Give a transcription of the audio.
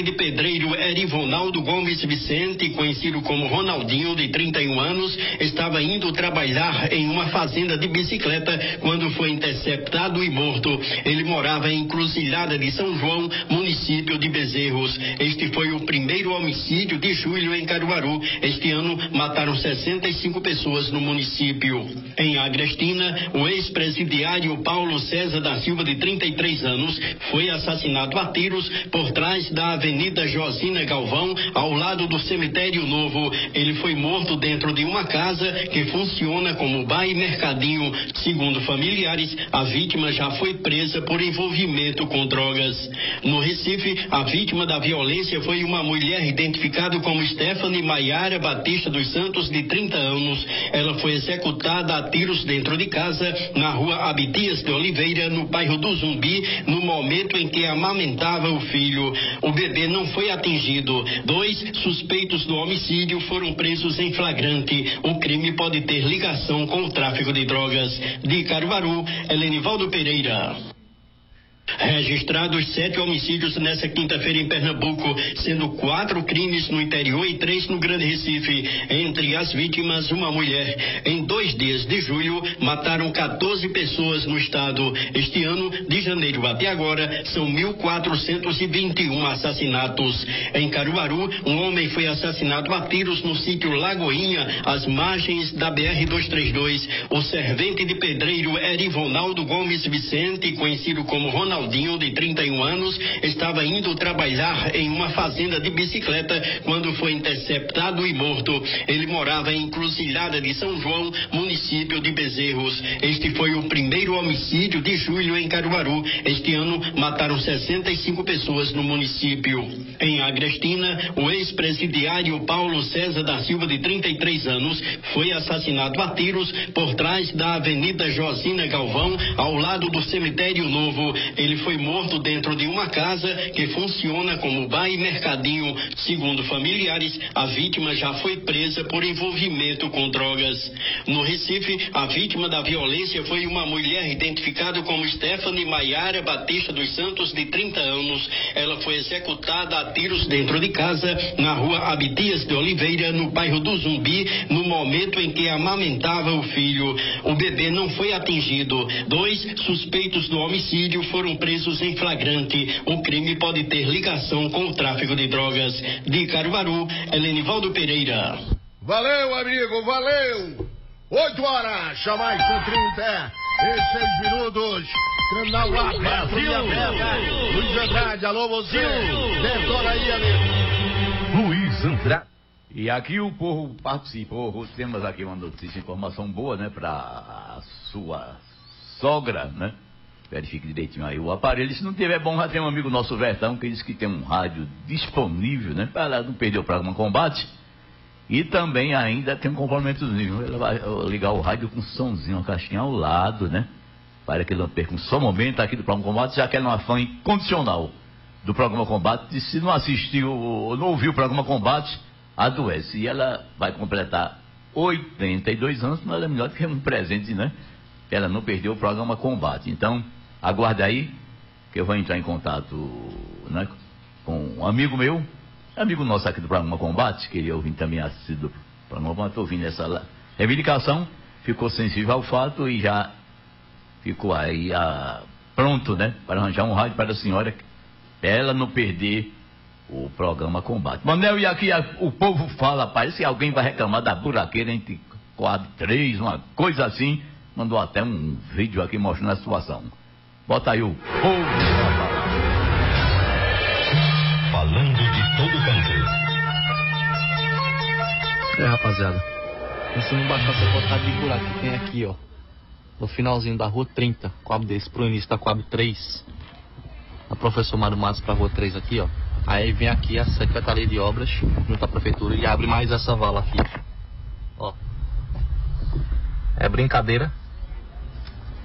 servente de pedreiro Erivonaldo Gomes Vicente, conhecido como Ronaldinho, de 31 anos, estava indo trabalhar em uma fazenda de bicicleta quando foi interceptado e morto. Ele morava em Encruzilhada de São João, município de Bezerros. Este foi o primeiro homicídio de julho em Caruaru. Este ano mataram 65 pessoas no município. Em Agrestina, o ex-presidiário Paulo César da Silva, de 33 anos, foi assassinado a tiros por trás da Avenida Josina Galvão, ao lado do Cemitério Novo. Ele foi morto dentro de uma casa que funciona como bar e mercadinho. Segundo familiares, a vítima já foi presa por envolvimento com drogas. No Recife, a vítima da violência foi uma mulher identificada como Stephanie Maiara Batista dos Santos, de 30 anos. Ela foi executada a tiros dentro de casa, na rua Abdias de Oliveira, no bairro do Zumbi, no momento em que amamentava o filho. O bebê não foi atingido. 2 suspeitos do homicídio foram presos em flagrante. O crime pode ter ligação com o tráfico de drogas. De Caruaru, Helenivaldo Pereira. Registrados 7 homicídios nessa quinta-feira em Pernambuco, sendo 4 crimes no interior e 3 no Grande Recife. Entre as vítimas, uma mulher. Em 2 dias de julho, mataram 14 pessoas no estado. Este ano, de janeiro até agora, são 1.421 assassinatos. Em Caruaru, um homem foi assassinado a tiros no sítio Lagoinha, às margens da BR-232. O servente de pedreiro Erivonaldo Gomes Vicente, conhecido como Ronaldinho, de 31 anos, estava indo trabalhar em uma fazenda de bicicleta quando foi interceptado e morto. Ele morava em Encruzilhada de São João, município de Bezerros. Este foi o primeiro homicídio de julho em Caruaru. Este ano mataram 65 pessoas no município. Em Agrestina, o ex-presidiário Paulo César da Silva, de 33 anos, foi assassinado a tiros por trás da Avenida Josina Galvão, ao lado do Cemitério Novo. Ele foi morto dentro de uma casa que funciona como bar e mercadinho. Segundo familiares, a vítima já foi presa por envolvimento com drogas. No Recife, a vítima da violência foi uma mulher identificada como Stephanie Maiara Batista dos Santos, de 30 anos. Ela foi executada a tiros dentro de casa, na rua Abdias de Oliveira, no bairro do Zumbi, no momento em que amamentava o filho. O bebê não foi atingido. 2 suspeitos do homicídio foram presos em flagrante. O crime pode ter ligação com o tráfico de drogas. De Caruaru, Helenivaldo Pereira. Valeu, amigo, valeu! 8 horas, chamais 130 e 6 minutos. Canal lá, Brasil! Luiz Andrade, alô você! Detona aí, amigo! Luiz Andrade. E aqui o povo participou. Temos aqui uma notícia, informação boa, né, pra sua sogra, né? Verifique direitinho aí o aparelho. Se não tiver bom, já tem um amigo nosso, Vertão, que diz que tem um rádio disponível, né? Para ela não perder o programa Combate. E também ainda tem um complementozinho. Ela vai ligar o rádio com um somzinho, uma caixinha ao lado, né? Para que ele não perca um só momento aqui do programa Combate, já que ela é uma fã incondicional do programa Combate. E se não assistiu ou não ouviu o programa Combate, adoece. E ela vai completar 82 anos, mas é melhor do que um presente, né? Ela não perdeu o programa Combate. Então, aguarde aí, que eu vou entrar em contato, né, com um amigo meu, amigo nosso aqui do programa Combate, que ele ouvindo também assistir do programa Combate, ouvindo essa reivindicação, ficou sensível ao fato e já ficou aí pronto, né, para arranjar um rádio para a senhora, para ela não perder o programa Combate. Manel, e aqui o povo fala, parece que alguém vai reclamar da buraqueira entre Coab 3, uma coisa assim. Mandou até um vídeo aqui mostrando a situação. Bota aí o povo falando de todo canto. Rapaziada, se não bastasse a quantidade de buraco que tem aqui, ó, no finalzinho da rua 30, Coab desse pro início da Coab 3, a professor Mário Matos pra rua 3 aqui, ó. Aí vem aqui a Secretaria de Obras, junto à Prefeitura, e abre mais essa vala aqui, ó. É brincadeira.